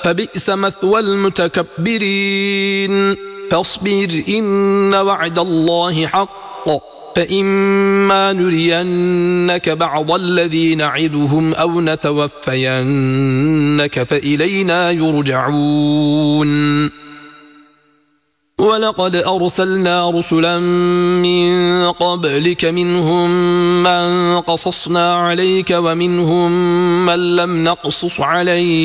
فبئس مثوى المتكبرين فاصبر إن وعد الله حق فإما نرينك بعض الذي نعدهم أو نتوفينك فإلينا يرجعون ولقد أرسلنا رسلا من قبلك منهم من قصصنا عليك ومنهم من لم نقصص عليك